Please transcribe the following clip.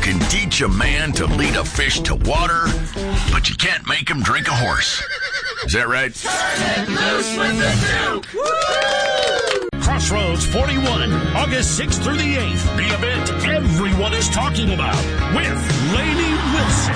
can teach a man to lead a fish to water, but you can't make him drink a horse. Is that right? Turn it loose with the Duke! Crossroads 41, August 6th through the 8th. The event everyone is talking about with Lainey Wilson.